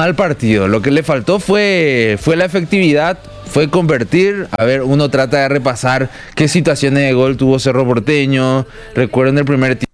mal partido. Lo que le faltó fue la efectividad, fue convertir. A ver, uno trata de repasar qué situaciones de gol tuvo Cerro Porteño. Recuerden el primer tiempo.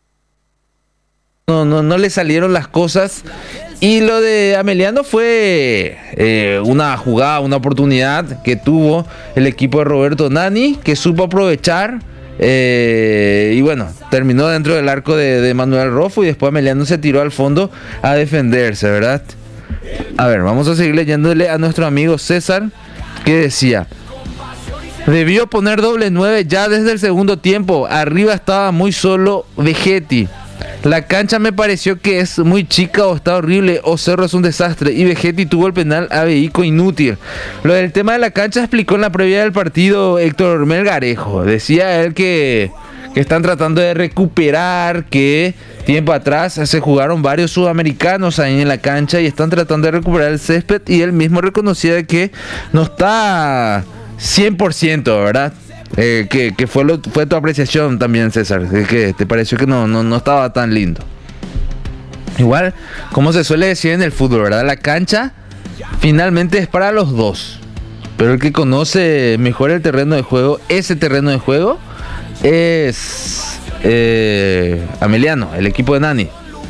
No le salieron las cosas. Y lo de Ameliano fue una jugada, una oportunidad que tuvo el equipo de Roberto Nani, que supo aprovechar. Y bueno, terminó dentro del arco de Manuel Rofo, y después Ameliano se tiró al fondo a defenderse, ¿verdad? A ver, vamos a seguir leyéndole a nuestro amigo César, que decía: debió poner doble 9 ya desde el segundo tiempo. Arriba estaba muy solo Vegetti. La cancha me pareció que es muy chica, o está horrible, o Cerro es un desastre. Y Vegetti tuvo el penal a Vehico inútil. Lo del tema de la cancha explicó en la previa del partido Héctor Melgarejo. Decía él que están tratando de recuperar, que tiempo atrás se jugaron varios sudamericanos ahí en la cancha y están tratando de recuperar el césped. Y él mismo reconocía que no está 100%, ¿verdad? Que fue tu apreciación también, César, que te pareció que no estaba tan lindo. Igual, como se suele decir en el fútbol, ¿verdad? La cancha finalmente es para los dos, pero el que conoce mejor el terreno de juego, ese terreno de juego, es Ameliano, el equipo de Nani.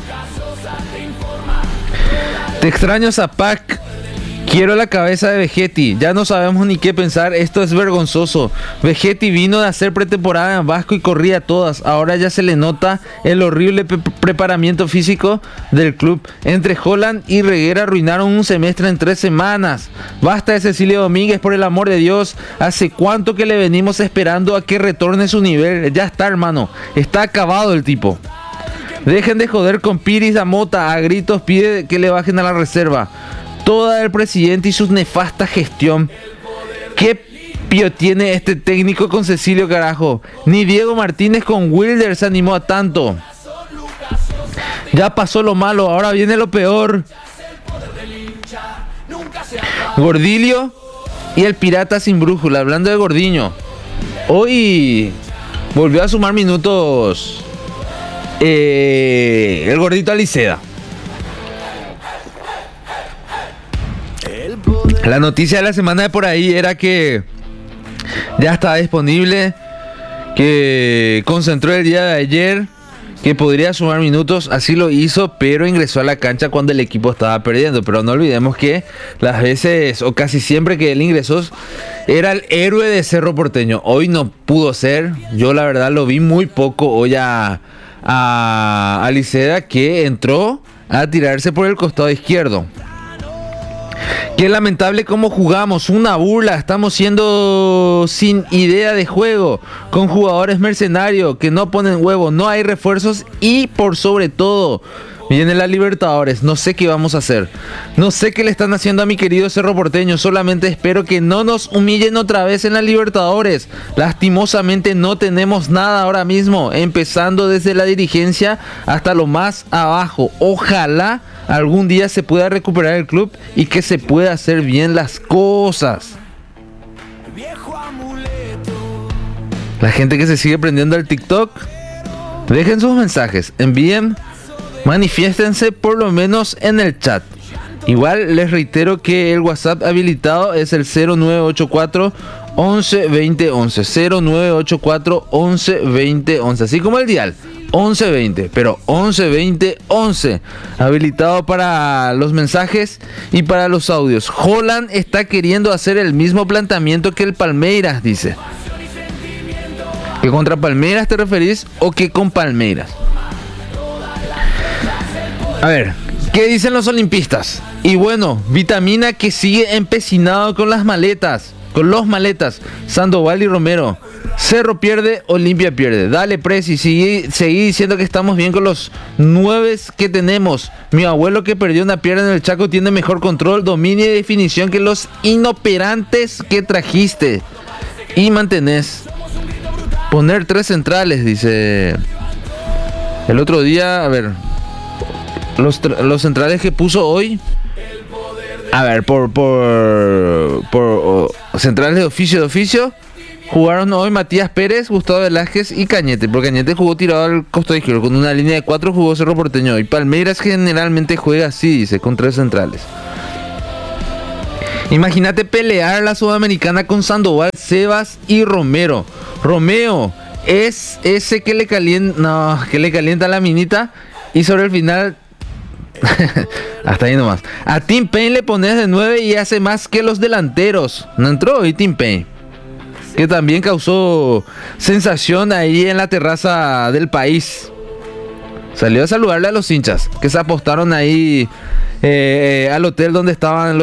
Te extraño, Zapac. Quiero la cabeza de Vegetti. Ya no sabemos ni qué pensar. Esto es vergonzoso. Vegetti vino de hacer pretemporada en Vasco y corría todas. Ahora ya se le nota el horrible preparamiento físico del club. Entre Holland y Reguera arruinaron un semestre en 3 semanas. Basta de Cecilio Domínguez, por el amor de Dios. ¿Hace cuánto que le venimos esperando a que retorne su nivel? Ya está, hermano. Está acabado el tipo. Dejen de joder con Piris a Mota. A gritos pide que le bajen a la reserva. Toda el presidente y su nefasta gestión. ¿Qué pío tiene este técnico con Cecilio, carajo? Ni Diego Martínez con Wilder se animó a tanto. Ya pasó lo malo, ahora viene lo peor. Gordilio y el pirata sin brújula. Hablando de Gordiño, hoy volvió a sumar minutos el gordito Aliceda. La noticia de la semana de por ahí era que ya estaba disponible, que concentró el día de ayer, que podría sumar minutos. Así lo hizo, pero ingresó a la cancha cuando el equipo estaba perdiendo. Pero no olvidemos que las veces, o casi siempre que él ingresó, era el héroe de Cerro Porteño. Hoy no pudo ser. Yo la verdad lo vi muy poco hoy a Aliceda, que entró a tirarse por el costado izquierdo. Qué lamentable cómo jugamos, una burla, estamos siendo sin idea de juego, con jugadores mercenarios que no ponen huevo, no hay refuerzos y por sobre todo, viene la Libertadores, no sé qué vamos a hacer, no sé qué le están haciendo a mi querido Cerro Porteño, solamente espero que no nos humillen otra vez en la Libertadores. Lastimosamente no tenemos nada ahora mismo, empezando desde la dirigencia hasta lo más abajo. Ojalá algún día se pueda recuperar el club y que se pueda hacer bien las cosas. La gente que se sigue prendiendo al TikTok, dejen sus mensajes, envíen, manifiéstense por lo menos en el chat. Igual les reitero que el WhatsApp habilitado es el 0984 11 20 11, 0984 11 20 11, así como el dial 1120, pero 1120 11 habilitado para los mensajes y para los audios. Holland está queriendo hacer el mismo planteamiento que el Palmeiras, dice. ¿Que contra Palmeiras te referís o que con Palmeiras? A ver, ¿qué dicen los olimpistas? Y bueno, Vitamina, que sigue empecinado con las maletas, con los maletas. Sandoval y Romero. Cerro pierde, Olimpia pierde. Dale, Presi, seguí diciendo que estamos bien con los 9 que tenemos. Mi abuelo, que perdió una pierna en el Chaco, tiene mejor control, dominio y definición que los inoperantes que trajiste. Y mantenés. Poner 3 centrales, dice. El otro día, a ver, los centrales que puso hoy. A ver, por centrales de oficio. Jugaron hoy Matías Pérez, Gustavo Velázquez y Cañete, porque Cañete jugó tirado al costado izquierdo, con una línea de 4 jugó Cerro Porteño. Y Palmeiras generalmente juega así, dice, con 3 centrales. Imagínate pelear la Sudamericana con Sandoval, Sebas y Romero. Romeo es ese que le calienta la minita y sobre el final... hasta ahí nomás. A Tim Payne le pones de 9 y hace más que los delanteros. No entró hoy Tim Payne, que también causó sensación ahí en la terraza del País. Salió a saludarle a los hinchas que se apostaron ahí al hotel donde estaban los